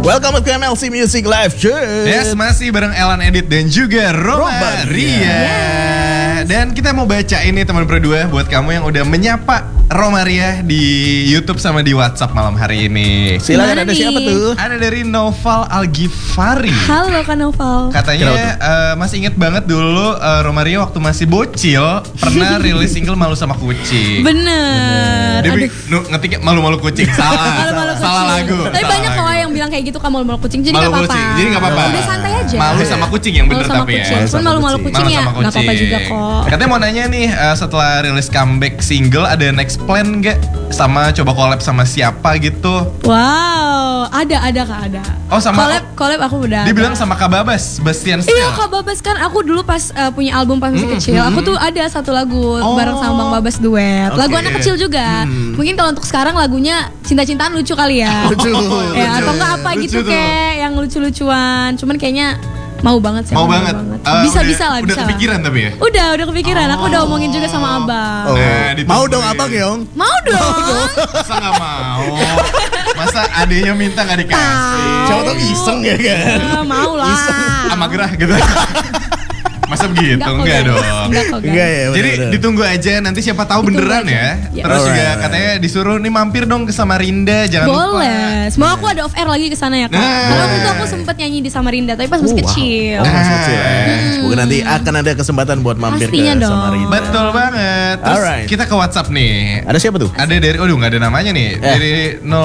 Welcome to MLC Music Live, cuy. Yes, masih bareng Elan Edit dan juga Roma Ria. Dan kita mau baca ini teman berdua buat kamu yang udah menyapa Roma Ria di YouTube sama di WhatsApp malam hari ini. Silakan, ada nih? siapa tuh? Ada dari Noval Algifari. Halo Kak Noval. Katanya masih inget banget dulu Roma Ria waktu masih bocil pernah rilis single Malu Sama Kucing. Bener. Dia Aduh. ngetiknya malu-malu kucing. Salah. Malu-malu Salah kucing. lagu. Tapi salah banyak lagu. kok yang bilang kayak gitu, kamu malu-malu kucing. Jadi gak Malu-malu apa-apa. kucing. Jadi gak apa-apa. Udah santai aja. Malu sama kucing yang bener Malu sama tapi kucing. ya. Cuman malu-malu kucing Malu ya sama gak apa-apa kucing. juga kok. Katanya mau nanya nih, setelah rilis comeback single ada next plan gak? Sama coba collab sama siapa gitu? Wow, ada Kak, ada. Oh, sama collab aku udah. Dia ada. bilang sama Kak Babas, Bastian Iya Style. Kak Babas kan aku dulu pas punya album pas masih kecil, aku tuh ada satu lagu bareng sama Bang Babas duet. Lagu Oke. anak kecil juga. Mungkin kalau untuk sekarang lagunya cinta-cintaan lucu kali ya. Lucu. Ya atau enggak apa Lucu gitu tuh. kayak yang lucu-lucuan. Cuman kayaknya mau banget sih. Mau banget. Bisa lah, Udah bisa. kepikiran tapi ya? Udah kepikiran. Aku udah omongin juga sama Abang. Oh. Nah, ditungguin. Mau dong abang Yong? Mau dong. Masa gak mau? Masa adenya minta gak dikasih? Siapa tau iseng ya kan? Mau lah. Sama gerah gitu. Masa begitu? Enggak dong. Enggak kok. Enggak ya, Jadi bener-bener. ditunggu aja, nanti siapa tahu Ditunggu beneran aja. ya. Ya. Terus juga Alright. katanya disuruh nih mampir dong ke Samarinda, jangan lupa. Boleh. Semoga aku ada off air lagi ke sana ya Kak. Nah. Karena waktu itu aku sempet nyanyi di Samarinda tapi pas masih kecil. Oh, masih kecil ya. Semoga nanti akan ada kesempatan buat mampir Pastinya ke dong. Samarinda. Betul banget. Terus Alright. kita ke WhatsApp nih. Ada siapa tuh? Ada dari, nggak ada namanya nih. Dari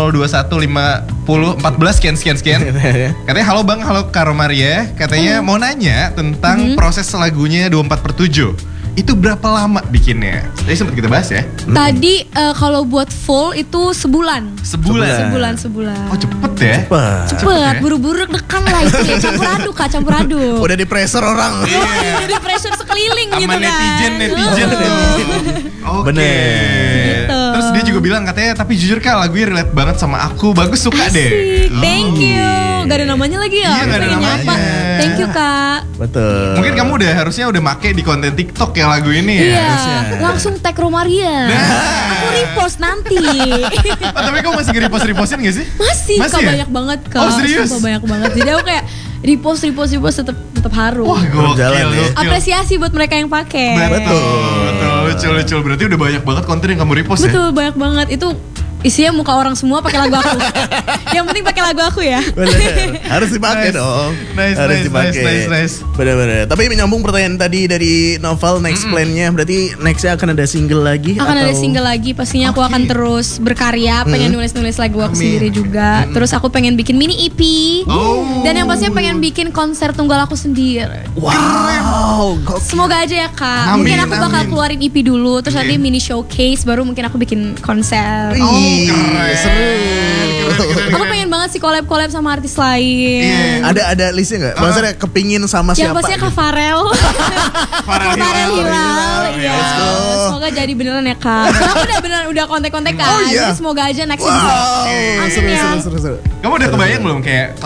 0215014 sekian. Katanya halo Bang, halo Kak Romaria. Katanya mau nanya tentang proses lagunya 24/7. Itu berapa lama bikinnya? Tadi sempat kita bahas ya. Tadi kalau buat full itu sebulan. Sebulan. Sebulan. Oh cepet ya? Wah. Cepet, buru-buru dekan lah itu ya. Campur aduk Kak, campur aduk. Udah di pressure orang. Udah di pressure sekeliling Sama gitu kan. netizen tuh. Oke. Bener. Gitu. Terus dia juga bilang katanya, tapi jujur Kak lagunya relate banget sama aku. Bagus, suka deh. Asik, thank you. Gak ada namanya lagi ya? Iya, Aku gak ada pengen namanya. nyapa. Thank you Kak. Betul. Mungkin kamu harusnya udah make di konten TikTok ya lagu ini ya. Iya, harusnya. langsung tag Romaria. Aku repost nanti. Oh, tapi kamu masih nge-repost-repostin gak sih? Masih Kak, ya? banyak banget Kak. Oh, serius? Sumpah banyak banget. Jadi aku kayak repost tetap harus. Wah, gokil, Jalan ya. gokil. Apresiasi buat mereka yang pakai. Betul, lucu. Berarti udah banyak banget konten yang kamu repost ya? Betul, banyak banget. Itu isinya muka orang semua pakai lagu aku. Yang penting pakai lagu aku ya. Bener. Harus dipakai Nice. dong. Nice, Harus nice, dipakai. nice. Bener-bener. Tapi menyambung pertanyaan tadi dari Novel, next plan-nya berarti nextnya akan ada single lagi? Akan ada atau- single lagi, pastinya aku akan terus berkarya, pengen nulis-nulis lagu aku Amin. sendiri juga. Terus aku pengen bikin mini EP. Oh. Dan yang pastinya pengen bikin konser tunggal aku sendiri. Wow, gokil. Semoga aja ya Kak. Amin, Mungkin aku bakal amin. keluarin EP dulu, terus nanti mini showcase, baru mungkin aku bikin konser. Keren. Seru. Aku pengen banget sih collab sama artis lain. Iya. Ada listnya nggak? Maksudnya kepingin sama Yang siapa? pastinya Kak Farel. Farel Farel Hilal. Iya. Let's go. Semoga jadi beneran ya Kak. Soalnya aku udah kontak-kontak kan. Oh, iya. Jadi semoga aja next bisa. Wow, Amin seru, ya. seru. Kamu udah kebayang belum kayak